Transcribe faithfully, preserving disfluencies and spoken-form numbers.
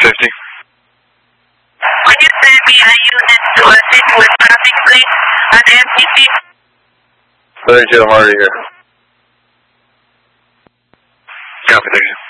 fifty. Could you send me a unit to assist with traffic, please, at M T C? thirty-two, I'm already here. Copy, thank you.